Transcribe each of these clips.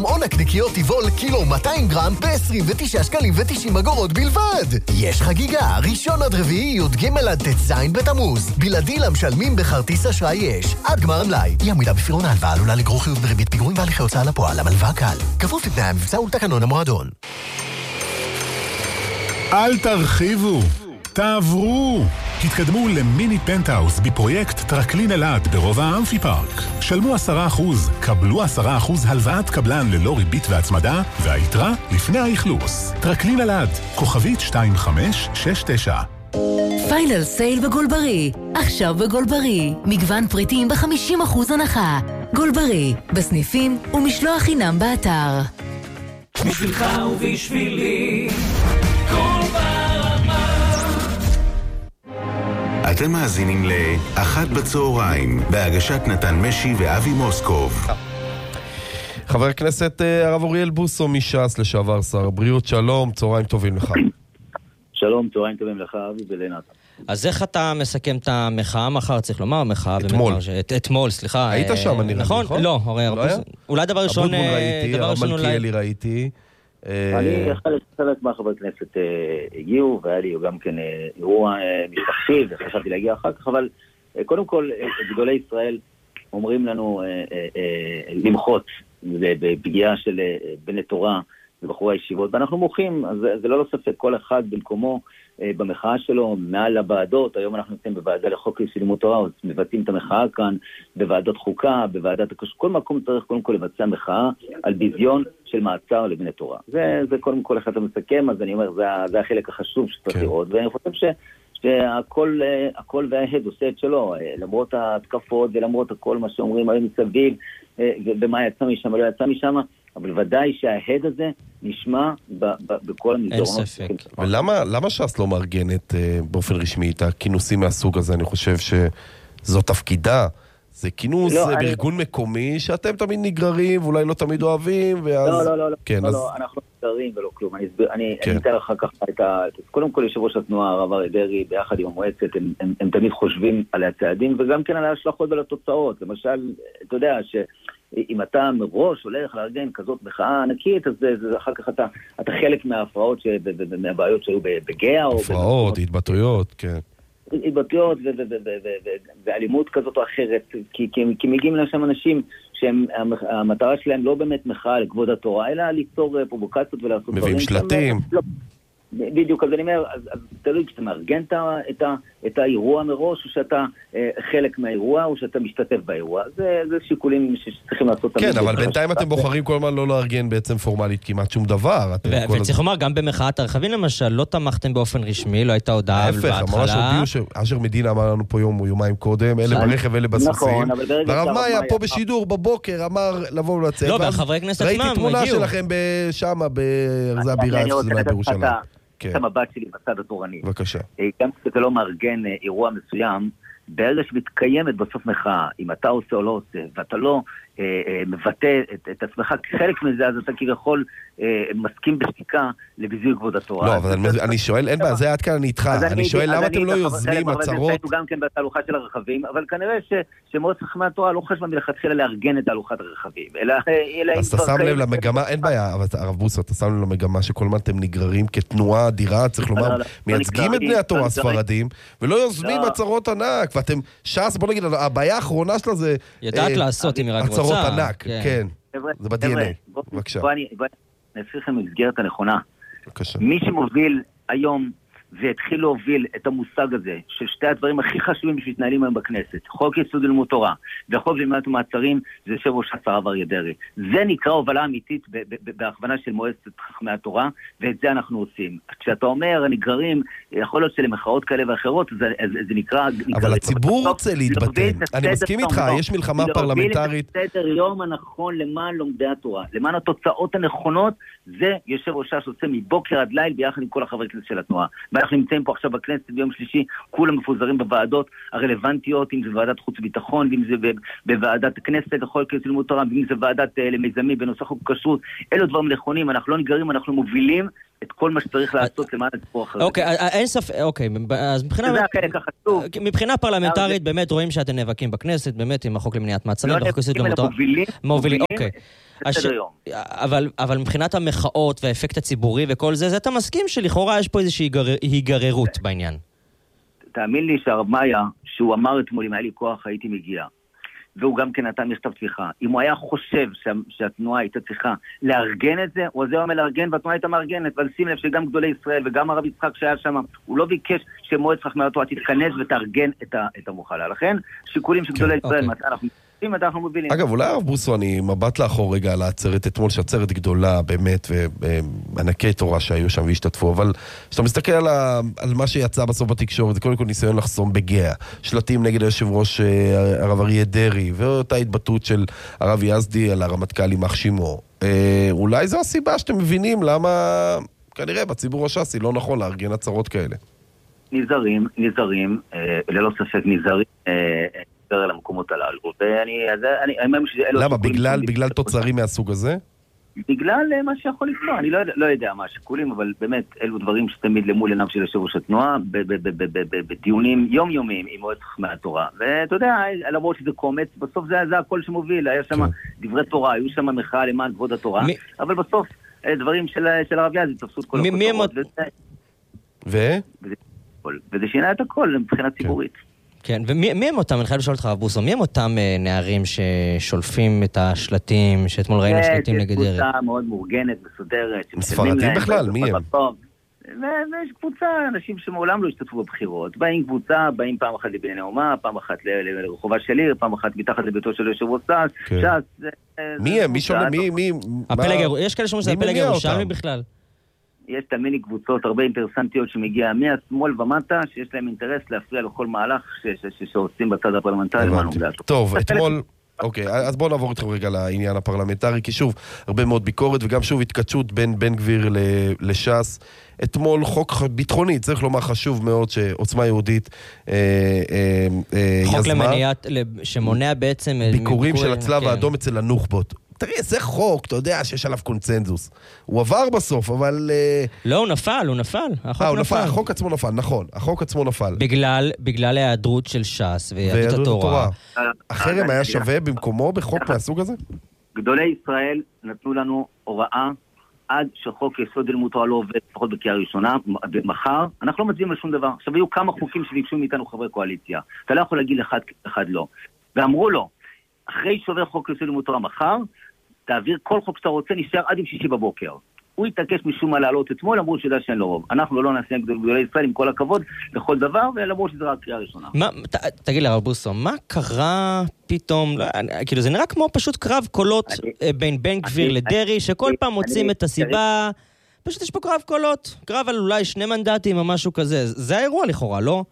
או נקניקיות טבעול קילו 200 גרם ב-29 שקלים ו90 אגורות בלבד. יש חגיגה, ראשון עד רביעי י"ג עד ט"ז בתמוז. בלעדי למשלמים בכרטיס אשראי יש. עד גמר המלאי. אי עמידה בפירעון ההלוואה עלולה לגרור חיוב בריבית פיגורים והליכי הוצאה לפועל. המלווה קל. כפוף לתנאי המבצע ולתקנון המועדון. אל תרחיבו, תעברו. התקדמו למיני פנטהאוס בפרויקט טרקלין אלעד ברובע האמפי פארק. שלמו 10%, קבלו 10% הלוואת קבלן ללא ריבית והצמדה, והיתרה לפני האכלוס. טרקלין אלעד, כוכבית 2569. פיינל סייל בגולברי. עכשיו בגולברי. מגוון פריטים ב-50% הנחה. גולברי, בסניפים ומשלוח חינם באתר. בשבילך ובשבילי. אתם מאזינים לאחת בצהריים, בהגשת נתן משי ואבי מוסקוב. חבר הכנסת הרב אוריאל בוסו מש"ס, לשעבר שר הבריאות, שלום, צהריים טובים לך. שלום, צהריים טובים לך, אבי ולנתן. אז איך אתה מסכם את המחאה מחר, צריך לומר, מחאה אתמול. אתמול, סליחה. היית שם, אני ראיתי, נכון? לא, אולי דבר ראשון... אבוטבול ראיתי, הרב מלכיאלי ראיתי. אני חלק מהחבר כנסת הגיעו, והיה לי גם כן אירוע משפחתי, וחשבתי להגיע אחר כך, אבל קודם כל, גדולי ישראל אומרים לנו למחות בפגיעה של בני תורה ובחורי הישיבות, ואנחנו מוחים, אז זה לא ספק, כל אחד במקומו במחאה שלו, מעל הוועדות, היום אנחנו נמצאים בוועדה לחוק לימוד תורה, אז מבצעים את המחאה כאן, בוועדות חוקה, בוועדת הקש... כל מקום צריך קודם כל לבצע מחאה על ביזיון של מעצר לבני תורה. זה קודם כל איך אתה מסכם, אז אני אומר, זה החלק החשוב שצריך לראות, ואני חושב שהכל וההד עושה את שלו, למרות ההתקפות ולמרות הכל מה שאומרים היום מסביב, ומה יצא משם ולא יצא משם, אבל ודאי שההד הזה נשמע בכל המסדרונות. אין ספק. ולמה ש"ס לא מארגנת באופן רשמי את הכינוסים מהסוג הזה? אני חושב שזו תפקידה. זה כינוס בארגון מקומי שאתם תמיד נגררים ואולי לא תמיד אוהבים, ואז... לא, אנחנו נגררים ולא כלום. אני אתן אחר כך קודם כל יושב ראש התנועה, הרב אריה דרעי, ביחד עם המועצת, הם תמיד חושבים על הצעדים וגם כן על ההשלכות ועל התוצאות. למשל, אתה יודע אם אתה מראש הולך לארגן כזאת מחאה ענקית, אז אחר כך אתה חלק מההפרעות, מהבעיות שהיו בגאה. הפרעות, התבטאויות, כן. התבטאויות ואלימות כזאת או אחרת, כי מגיעים לשם אנשים שהמטרה שלהם לא באמת מחאה לכבוד התורה, אלא ליצור פרובוקציות ולעשות דברים. מביאים שלטים. בדיוק, אז אני אומר, אז תלוי כשאתה מארגן את האירוע מראש, או שאתה חלק מהאירוע, או שאתה משתתף באירוע. זה שיקולים שצריכים לעשות. כן, אבל בינתיים אתם בוחרים כל הזמן לא לארגן בעצם פורמלית כמעט שום דבר. וצריך לומר, גם במחאת הרכבים למשל, לא תמכתם באופן רשמי, לא הייתה הודעה בהתחלה. ההפך, ממש הודיעו שאשר מדינה אמר לנו פה יום או יומיים קודם, אלה ברכב, אלה בסוסים. והרב מאיה פה בשידור בבוקר אמר לבוא ולצאת. לא, והחברי כנסת עצמם ראיתי תמונה שלכם שמה, בארזה בירה, בירושלים. את המבט שלי בצד התורני. בבקשה. גם כשאתה לא מארגן אירוע מסוים, ברגע שמתקיימת בסוף מחאה, אם אתה עושה או לא עושה, ואתה לא מבטא את עצמך כחלק מזה, אז אתה כביכול מסכים בשתיקה לביזוי כבוד התורה. לא, אבל אני שואל, אין בעיה, זה עד כאן אני איתך. אני שואל למה אתם לא יוזמים הצהרות? היינו גם כן בתהלוכה של הרכבים, אבל כנראה שמאות חכמי התורה לא חשבה מלכתחילה לארגן את תהלוכת הרכבים. אז אתה שם לב למגמה, אין בעיה, אבל הרב בוסו, אתה שם לב למגמה שכל מה אתם נגררים כתנועה אדירה, צריך לומר, מייצגים את בני התורה הספרדים, ולא יוזמים הצהרות ענק, ואתם, ש"ס, בוא נגיד, הבעיה האחרונה שלה זה יודעת לעשות אם היא רק רוצה. הצהרות ענק, כן. זה ב-DNA. בבקשה. בוא אני אעשה לכם מסגרת הנכונה. בבקשה. מי שמוביל היום והתחיל להוביל את המושג הזה של שתי הדברים הכי חשובים שמתנהלים היום בכנסת, חוק יסוד לימוד תורה וחוק למניעת מעצרים, זה יושב ראש הרב אריה דרעי. זה נקרא הובלה אמיתית בהכוונה של מועצת חכמי התורה, ואת זה אנחנו עושים. כשאתה אומר נגררים, יכול להיות שלמחאות כאלה ואחרות, זה נקרא... אבל הציבור רוצה להתבטא. אני מסכים איתך, יש מלחמה פרלמנטרית. להוביל את הסדר יום הנכון למען לומדי התורה, למען התוצאות הנכונות, זה יושב ראש שעושה מבוקר עד ליל ביחד עם כל החברי כנסת של התנועה. אנחנו נמצאים פה עכשיו בכנסת ביום שלישי, כולם מפוזרים בוועדות הרלוונטיות, אם זה ועדת חוץ וביטחון, ואם זה בוועדת הכנסת, לכל כנסת לימוד תורה, ואם זה ועדת למיזמים בנושא חוק כשרות, אלו דברים נכונים, אנחנו לא נגררים, אנחנו מובילים את כל מה שצריך לעשות למען הציבור החרדי. אוקיי, אין ספק, אוקיי, אז מבחינה פרלמנטרית באמת רואים שאתם נאבקים בכנסת, באמת עם החוק למניעת מעצרים, מובילים, אוקיי. בסדר יום. אבל מבחינת המחאות והאפקט הציבורי וכל זה, אתה מסכים שלכאורה יש פה איזושהי היגררות בעניין. תאמין לי שהרב מאיה, שהוא אמר אתמול, אם היה לי כוח הייתי מגיע, והוא גם כן נתן מכתב תמיכה. אם הוא היה חושב שהתנועה הייתה צריכה לארגן את זה, הוא היה אומר לארגן, והתנועה הייתה מארגנת, אבל שים לב שגם גדולי ישראל וגם הרב יצחק שהיה שם, הוא לא ביקש שמועצת חכמי התורה תתכנס ותארגן את המוחלה. לכן, שיקולים של גדולי ישראל, מתי אנחנו מבינים. אגב, אולי הרב בוסו, אני מבט לאחור רגע על העצרת אתמול, שהעצרת גדולה באמת, וענקי תורה שהיו שם והשתתפו, אבל כשאתה מסתכל על מה שיצא בסוף בתקשורת, זה קודם כל ניסיון לחסום בגאה, שלטים נגד היושב ראש הרב אריה דרעי, ואותה התבטאות של הרב יזדי על הרמטכ"ל יימח שמו. אולי זו הסיבה שאתם מבינים למה, כנראה בציבור הש"סי לא נכון לארגן עצרות כאלה. נזהרים, ללא ספק נזהרים, על המקומות הללו. למה? בגלל תוצרים מהסוג הזה? בגלל מה שיכול לקרוא. אני לא יודע מה השיקולים, אבל באמת אלו דברים שתמיד למול עיניו של יושב ראש התנועה, בדיונים יומיומיים עם מועצת חכמי התורה. ואתה יודע, למרות שזה קומץ, בסוף זה הכל שמוביל. היה שם דברי תורה, היו שם מחאה למען כבוד התורה, אבל בסוף דברים של הרב יזדי תפסו את כל הכותרות. וזה שינה את הכל מבחינה ציבורית. כן, ומי הם אותם, אני חייב לשאול אותך בוסו, מי הם אותם נערים ששולפים את השלטים, שאתמול ראינו שלטים נגד דרעי? יש קבוצה מאוד מאורגנת, מסודרת. ספרדים בכלל, מי הם? ויש קבוצה, אנשים שמעולם לא השתתפו בבחירות. באים קבוצה, באים פעם אחת לבני נאומה, פעם אחת לרחובה של עיר, פעם אחת מתחת לביתו של יושב ראש ש"ס. מי הם? מי שונה? מי? יש כאלה שאומרים שזה הפלג הירושלמי בכלל? יש תמיד קבוצות הרבה אינטרסנטיות שמגיע מהשמאל ומטה, שיש להם אינטרס להפריע לכל מהלך שעושים בצד הפרלמנטרי. טוב, אתמול, אוקיי, אז בואו נעבור איתכם רגע לעניין הפרלמנטרי, כי שוב, הרבה מאוד ביקורת, וגם שוב התקדשות בין בן גביר לש"ס. אתמול חוק ביטחוני, צריך לומר חשוב מאוד שעוצמה יהודית חוק למניעת, שמונע בעצם ביקורים של הצלב האדום אצל הנוח'בות. תראי, זה חוק, אתה יודע שיש עליו קונצנזוס. הוא עבר בסוף, אבל... לא, הוא נפל. החוק עצמו נפל, נכון. החוק עצמו נפל. בגלל ההיעדרות של ש"ס ויהדות התורה. החרם היה שווה במקומו בחוק מהסוג הזה? גדולי ישראל נתנו לנו הוראה עד שחוק יסוד לימוד תורה לא עובד, לפחות בקריאה ראשונה, מחר, אנחנו לא מצביעים על שום דבר. עכשיו, היו כמה חוקים שביקשו מאיתנו חברי קואליציה. אתה לא יכול להגיד אחד לא. ואמרו לו, אחרי שעובר חוק יסוד לימוד תורה מחר, תעביר כל חוק שאתה רוצה, נשאר עד עם שישי בבוקר. הוא התעקש משום מה לעלות אתמול, אמרו שידע שאין לו רוב. אנחנו לא נעשה גדולי ישראל עם כל הכבוד לכל דבר, ולמרות שזה רק קריאה ראשונה. תגיד לרב בוסו, מה קרה פתאום? כאילו זה נראה כמו פשוט קרב קולות בין בן גביר לדרעי, שכל פעם מוצאים את הסיבה, פשוט יש פה קרב קולות, קרב על אולי 2 מנדטים או משהו כזה. זה האירוע לכאורה, לא?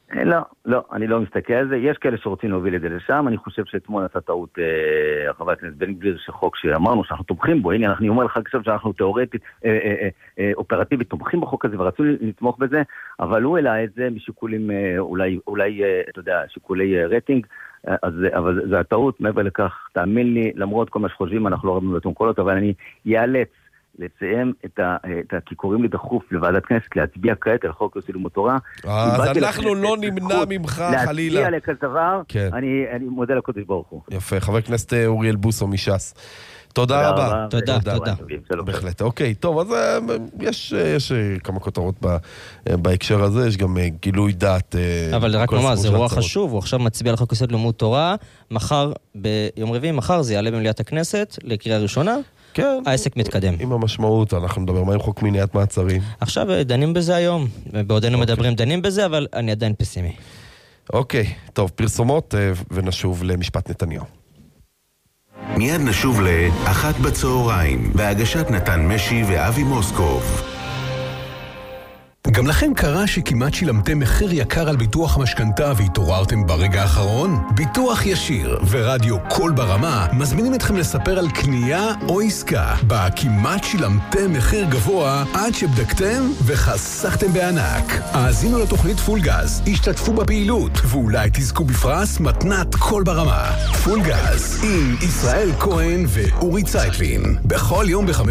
לא, אני לא מסתכל על זה. יש כאלה שרוצים להוביל את זה לשם. אני חושב שאתמול נעשה טעות חבר הכנסת בן גביר, שחוק שאמרנו שאנחנו תומכים בו. הנה, אני אומר לך עכשיו שאנחנו תיאורטית, אופרטיבית תומכים בחוק הזה ורצו לתמוך בזה, אבל הוא העלה את זה משיקולים, אולי, אתה יודע, שיקולי רייטינג, אבל זה הטעות. מעבר לכך, תאמין לי, למרות כל מה שחושבים, אנחנו לא רבים לתום קולות, אבל אני יאלץ לסיים את הכיכורים לדחוף לוועדת כנסת, להצביע כעת על חוק יסוד לימוד תורה. אז אנחנו לא נמנע ממך, חלילה. להצביע לכזה דבר, אני מודה לקודש ברוך הוא. יפה, חבר הכנסת אוריאל בוסו מש"ס. תודה רבה. תודה. בהחלט. אוקיי, טוב, אז יש כמה כותרות בהקשר הזה, יש גם גילוי דעת. אבל רק נאמר, זה אירוע חשוב, הוא עכשיו מצביע על חוק יסוד לימוד תורה, מחר, ביום רביעי, מחר זה יעלה במליאת הכנסת לקריאה ראשונה. כן. העסק מתקדם. עם המשמעות, אנחנו נדבר מה עם חוק מניעת מעצרים. עכשיו דנים בזה היום, בעודנו מדברים דנים בזה, אבל אני עדיין פסימי. אוקיי, טוב, פרסומות ונשוב למשפט נתניהו. מיד נשוב ל-13:00 בהגשת נתן משי ואבי מוסקוב. גם לכם קרה שכמעט שילמתם מחיר יקר על ביטוח המשכנתה והתעוררתם ברגע האחרון? ביטוח ישיר ורדיו קול ברמה מזמינים אתכם לספר על קנייה או עסקה בה כמעט שילמתם מחיר גבוה עד שבדקתם וחסכתם בענק. האזינו לתוכנית פול גז, השתתפו בפעילות ואולי תזכו בפרס מתנת קול ברמה. פול גז עם ישראל כהן ואורי צייטלין בכל יום ב-5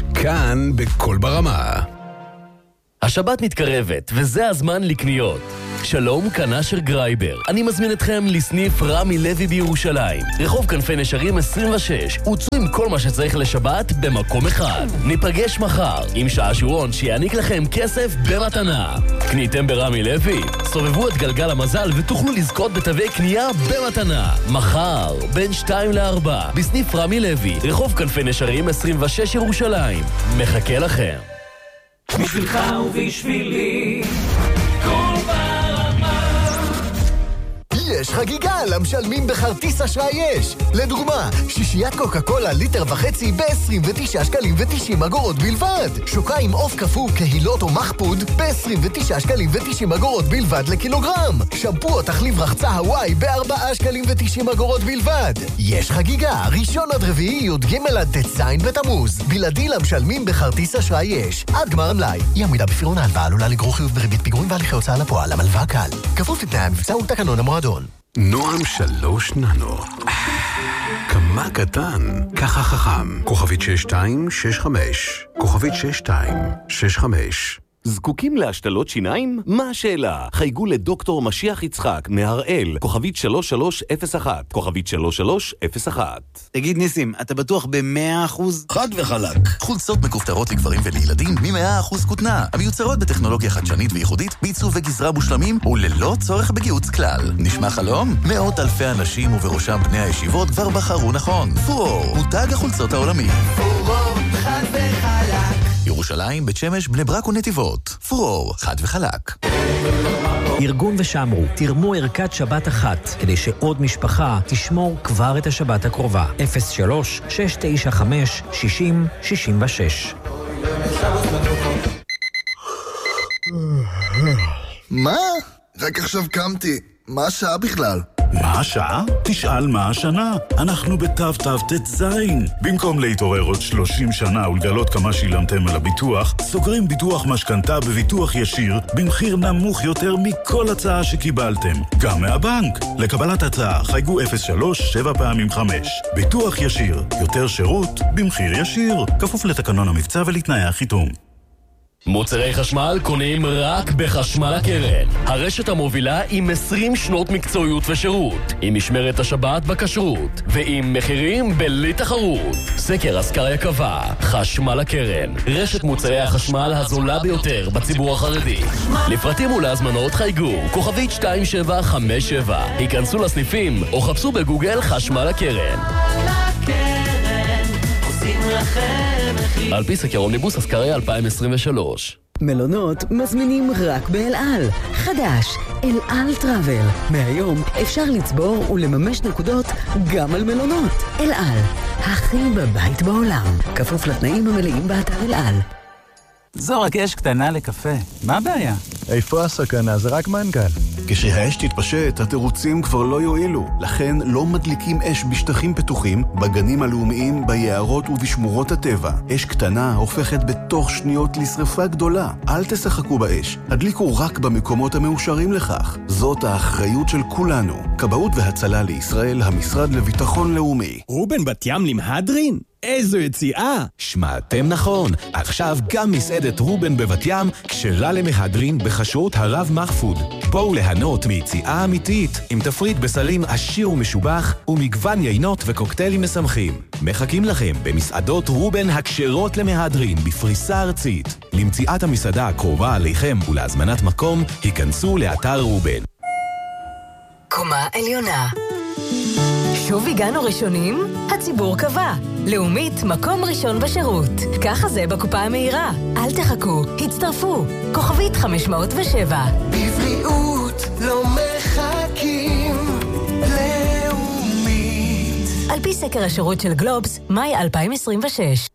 כאן בקול ברמה. השבת מתקרבת, וזה הזמן לקניות. שלום, כנשר גרייבר. אני מזמין אתכם לסניף רמי לוי בירושלים. רחוב כנפי נשרים 26. הוצאו עם כל מה שצריך לשבת במקום אחד. ניפגש מחר עם שעשועון שיעניק לכם כסף במתנה. קניתם ברמי לוי? סובבו את גלגל המזל ותוכלו לזכות בתווי קנייה במתנה. מחר, בין 2 ל-4, בסניף רמי לוי, רחוב כנפי נשרים 26 ירושלים. מחכה לכם. בשבילך ובשבילי כל ברמה. יש חגיגה למשלמים בכרטיס אשראי יש. לדוגמה, שישיית קוקה קולה ליטר וחצי ב-29 שקלים ו90 אגורות בלבד. שוקה עם עוף קפוא, קהילות או מחפוד ב-29 שקלים ו90 אגורות בלבד לקילוגרם. שמפו או תחליף רחצה הוואי ב-4 שקלים ו90 אגורות בלבד. יש חגיגה, ראשון עד רביעי י"ג עד ט"ז בתמוז. בלעדי למשלמים בכרטיס אשראי יש. עד גמר המלאי. אי עמידה בפירעון ההלוואה עלולה לגרור חיוב בריבית פיגורים והליכי הוצאה לפועל. המלווה קל. כפוף לתנאי המבצע ותקנון המועדון. נועם 3 ננו. כמה קטן, ככה חכם. כוכבית 6265. כוכבית 6265. זקוקים להשתלות שיניים? מה השאלה? חייגו לדוקטור משיח יצחק מהראל, כוכבית 3301, כוכבית 3301. תגיד ניסים, אתה בטוח ב100%? חד וחלק. חולצות מכופתרות לגברים ולילדים מ100% כותנה, המיוצרות בטכנולוגיה חדשנית וייחודית, בעיצוב וגזרה מושלמים וללא צורך בגיוץ כלל. נשמע חלום? מאות אלפי אנשים ובראשם בני הישיבות כבר בחרו נכון. פורור, מותג החולצות העולמי. פורור, חד וחלק. ירושלים, בית שמש, בני ברק ונתיבות. פורור, חד וחלק. ארגון ושמרו, תרמו ערכת שבת אחת, כדי שעוד משפחה תשמור כבר את השבת הקרובה. 03-695-60-66. מה? רק עכשיו קמתי. מה השעה בכלל? מה השעה? תשאל מה השנה. אנחנו בתו זין. במקום להתעורר עוד 30 שנה ולגלות כמה שילמתם על הביטוח, סוגרים ביטוח משכנתה בביטוח ישיר במחיר נמוך יותר מכל הצעה שקיבלתם. גם מהבנק. לקבלת הצעה חייגו 03-7x5. ביטוח ישיר. יותר שירות במחיר ישיר. כפוף לתקנון המבצע ולתנאי החיתום. מוצרי חשמל קונים רק בחשמל הקרן. הרשת המובילה עם 20 שנות מקצועיות ושירות, עם משמרת השבת בכשרות, ועם מחירים בלי תחרות. סקר אסקריה קבע, חשמל הקרן, רשת מוצרי החשמל הזולה ביותר בציבור החרדי. לפרטים ולהזמנות חייגו, כוכבית 2757. היכנסו לסניפים או חפשו בגוגל חשמל הקרן. על פי סקר אומניבוס אסקריה 2023. מלונות מזמינים רק באל על. חדש, אל על טראבל. מהיום אפשר לצבור ולממש נקודות גם על מלונות. אל על, הכי בבית בעולם. כפוף לתנאים המלאים באתר אל על. זו רק אש קטנה לקפה. מה הבעיה? איפה הסכנה? זה רק מנגל. כשהאש תתפשט, התירוצים כבר לא יועילו. לכן לא מדליקים אש בשטחים פתוחים, בגנים הלאומיים, ביערות ובשמורות הטבע. אש קטנה הופכת בתוך שניות לשריפה גדולה. אל תשחקו באש. הדליקו רק במקומות המאושרים לכך. זאת האחריות של כולנו. כבאות והצלה לישראל, המשרד לביטחון לאומי. רובן בת ים למהדרין? איזו יציאה! שמעתם נכון, עכשיו גם מסעדת רובן בבת ים כשרה למהדרין בחשרות הרב מחפוד. בואו ליהנות מיציאה אמיתית עם תפריט בסלים עשיר ומשובח ומגוון יינות וקוקטיילים משמחים. מחכים לכם במסעדות רובן הכשרות למהדרין בפריסה ארצית. למציאת המסעדה הקרובה עליכם ולהזמנת מקום, היכנסו לאתר רובן. קומה עליונה. שוב הגענו ראשונים? הציבור קבע. לאומית, מקום ראשון בשירות. ככה זה בקופה המהירה. אל תחכו, הצטרפו. כוכבית 507. בבריאות לא מחכים. לאומית. על פי סקר השירות של גלובס, מאי 2026.